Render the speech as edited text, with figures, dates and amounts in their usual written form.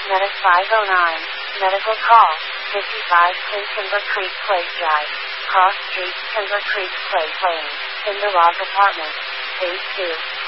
Medic 509. Medical call. 55K Timber Creek Place Drive. Cross Street, Timber Creek Place Lane. In the Rock Apartment. Phase 2.